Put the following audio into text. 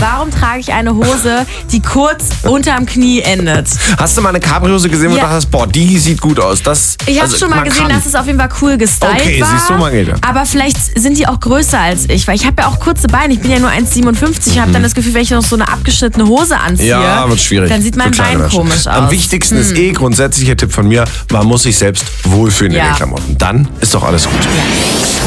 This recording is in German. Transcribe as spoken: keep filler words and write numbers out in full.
Warum trage ich eine Hose, die kurz unterm Knie endet? Hast du mal eine Capri-Hose gesehen, wo Ja. du dachtest, boah, die sieht gut aus? Das, Ich habe also, schon mal man gesehen, kann. dass es auf jeden Fall cool gestylt Okay, war. siehst du, Margarete. Aber vielleicht sind die auch größer als ich, weil ich habe ja auch kurze Beine. Ich bin ja nur eins Komma siebenundfünfzig und habe dann das Gefühl, wenn ich noch so eine abgeschnittene Hose anziehe, Ja, wird schwierig. dann sieht mein Für kleine Bein Menschen. komisch aus. Am wichtigsten ist eh grundsätzlicher Tipp von mir, man muss sich selbst wohlfühlen in Ja. den Klamotten. Dann ist doch alles gut.